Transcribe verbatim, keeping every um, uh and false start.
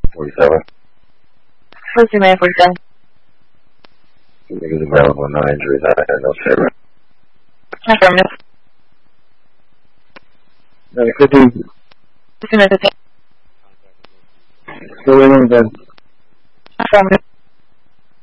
forty-seven. What's your man forty-seven? Niggas available, no injuries, I had no service. Affirmative. nine fifty. What's your man fifteen? Still waiting then. Affirmative.